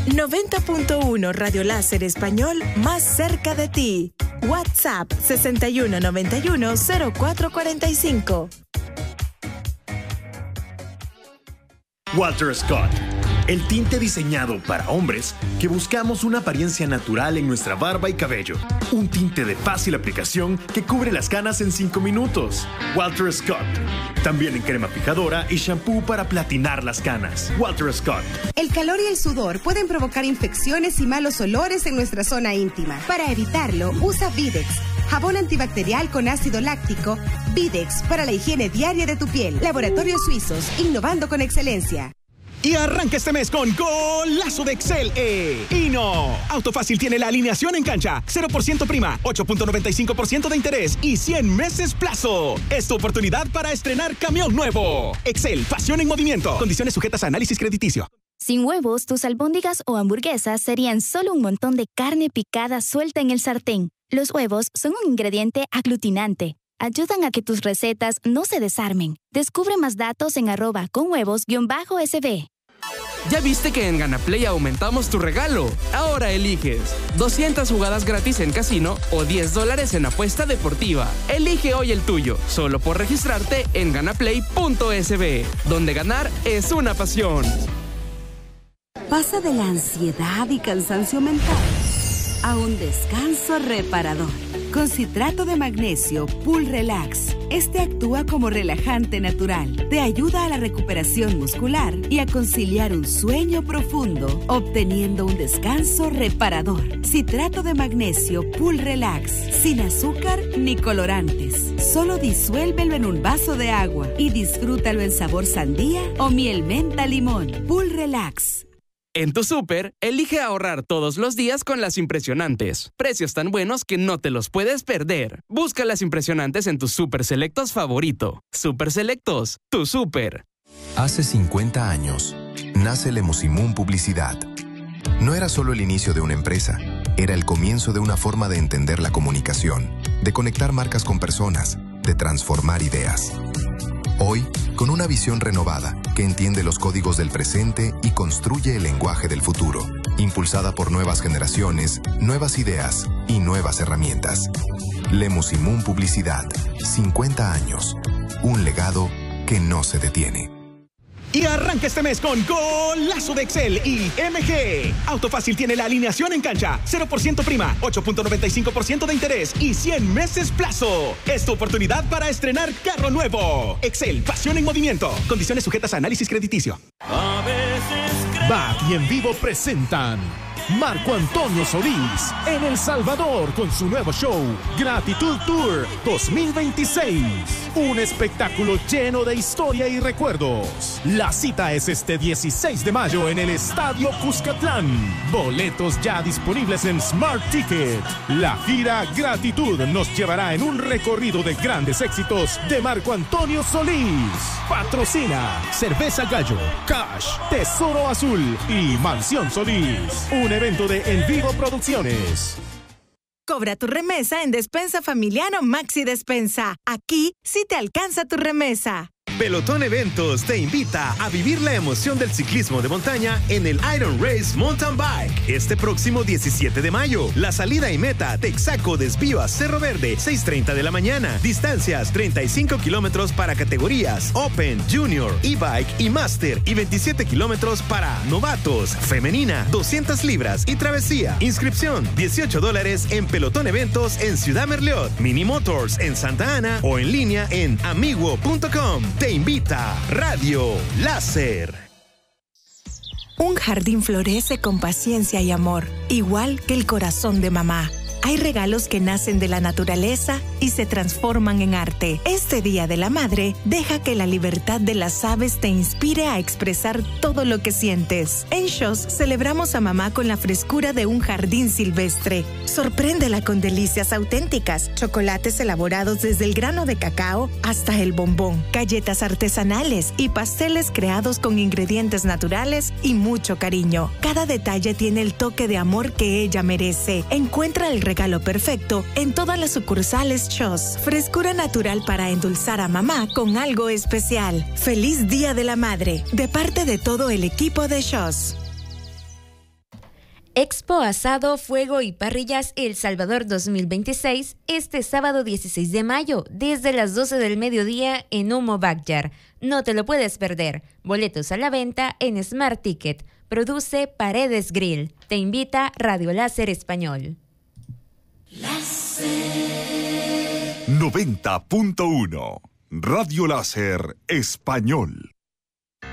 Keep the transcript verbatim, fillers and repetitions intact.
noventa punto uno Radio Láser Español, más cerca de ti. WhatsApp sesenta y uno noventa y uno cero cuatro cuarenta y cinco. Walter Scott, el tinte diseñado para hombres que buscamos una apariencia natural en nuestra barba y cabello. Un tinte de fácil aplicación que cubre las canas en cinco minutos. Walter Scott. También en crema fijadora y shampoo para platinar las canas. Walter Scott. El calor y el sudor pueden provocar infecciones y malos olores en nuestra zona íntima. Para evitarlo, usa Videx, jabón antibacterial con ácido láctico. Videx para la higiene diaria de tu piel. Laboratorios Suizos, innovando con excelencia. Y arranca este mes con golazo de Excel E. Y no, Autofácil tiene la alineación en cancha, cero por ciento prima, ocho punto noventa y cinco por ciento de interés y cien meses plazo. Es tu oportunidad para estrenar camión nuevo. Excel, pasión en movimiento. Condiciones sujetas a análisis crediticio. Sin huevos, tus albóndigas o hamburguesas serían solo un montón de carne picada suelta en el sartén. Los huevos son un ingrediente aglutinante. Ayudan a que tus recetas no se desarmen. Descubre más datos en arroba con huevos guión bajo S B. ¿Ya viste que en Ganaplay aumentamos tu regalo? Ahora eliges doscientas jugadas gratis en casino o diez dólares en apuesta deportiva. Elige hoy el tuyo, solo por registrarte en ganaplay punto S B, donde ganar es una pasión. Pasa de la ansiedad y cansancio mental a un descanso reparador. Con citrato de magnesio Pool Relax. Este actúa como relajante natural. Te ayuda a la recuperación muscular y a conciliar un sueño profundo, obteniendo un descanso reparador. Citrato de magnesio Pool Relax. Sin azúcar ni colorantes. Solo disuélvelo en un vaso de agua y disfrútalo en sabor sandía o miel menta limón. Pool Relax. En tu súper, elige ahorrar todos los días con las impresionantes. Precios tan buenos que no te los puedes perder. Busca las impresionantes en tus Super Selectos favorito. Super Selectos, tu súper. Hace cincuenta años, nace Lemosimún Publicidad. No era solo el inicio de una empresa, era el comienzo de una forma de entender la comunicación, de conectar marcas con personas, de transformar ideas. Hoy, con una visión renovada que entiende los códigos del presente y construye el lenguaje del futuro, impulsada por nuevas generaciones, nuevas ideas y nuevas herramientas. Lemosimún Publicidad, cincuenta años, un legado que no se detiene. Y arranca este mes con golazo de Excel y M G. Autofácil tiene la alineación en cancha, cero por ciento prima, ocho punto noventa y cinco por ciento de interés y cien meses plazo. Es tu oportunidad para estrenar carro nuevo. Excel, pasión en movimiento. Condiciones sujetas a análisis crediticio. Back y En Vivo presentan Marco Antonio Solís en El Salvador con su nuevo show Gratitud Tour dos mil veintiséis. Un espectáculo lleno de historia y recuerdos. La cita es este dieciséis de mayo en el Estadio Cuscatlán. Boletos ya disponibles en Smart Ticket. La gira Gratitud nos llevará en un recorrido de grandes éxitos de Marco Antonio Solís. Patrocina Cerveza Gallo, Cash, Tesoro Azul y Mansión Solís. Un evento de En Vivo Producciones. Cobra tu remesa en Despensa Familiar o Maxi Despensa. Aquí sí te alcanza tu remesa. Pelotón Eventos te invita a vivir la emoción del ciclismo de montaña en el Iron Race Mountain Bike. Este próximo diecisiete de mayo, la salida y meta, Texaco desvío a Cerro Verde, seis treinta de la mañana. Distancias, treinta y cinco kilómetros para categorías Open, Junior, E-Bike y Master y veintisiete kilómetros para novatos, femenina, doscientas libras y travesía. Inscripción, dieciocho dólares en Pelotón Eventos en Ciudad Merliot, Mini Motors en Santa Ana o en línea en amigo punto com. Te invita Radio Láser. Un jardín florece con paciencia y amor, igual que el corazón de mamá. Hay regalos que nacen de la naturaleza y se transforman en arte. Este Día de la Madre, deja que la libertad de las aves te inspire a expresar todo lo que sientes. En Shows celebramos a mamá con la frescura de un jardín silvestre. Sorpréndela con delicias auténticas, chocolates elaborados desde el grano de cacao hasta el bombón, galletas artesanales y pasteles creados con ingredientes naturales y mucho cariño. Cada detalle tiene el toque de amor que ella merece. Encuentra el regalo perfecto en todas las sucursales Shows. Frescura natural para endulzar a mamá con algo especial. Feliz Día de la Madre, de parte de todo el equipo de Shows. Expo Asado, Fuego y Parrillas El Salvador dos mil veintiséis, este sábado dieciséis de mayo, desde las doce del mediodía en Humo Backyard. No te lo puedes perder. Boletos a la venta en Smart Ticket. Produce Paredes Grill. Te invita Radio Láser Español. noventa punto uno Radio Láser Español.